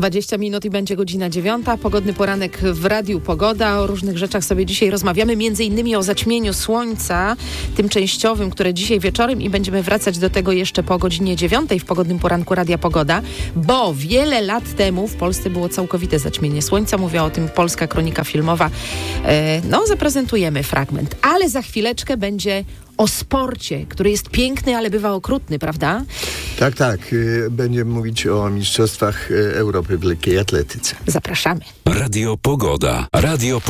20 minut i będzie godzina 9. Pogodny poranek w Radiu Pogoda. O różnych rzeczach sobie dzisiaj rozmawiamy, między innymi o zaćmieniu słońca, tym częściowym, które dzisiaj wieczorem, i będziemy wracać do tego jeszcze po godzinie 9 w Pogodnym Poranku Radia Pogoda, bo wiele lat temu w Polsce było całkowite zaćmienie słońca. Mówiła o tym Polska Kronika Filmowa. Zaprezentujemy fragment, ale za chwileczkę będzie o sporcie, który jest piękny, ale bywa okrutny, prawda? Tak. Będziemy mówić o Mistrzostwach Europy w lekkiej atletyce. Zapraszamy. Radio Pogoda.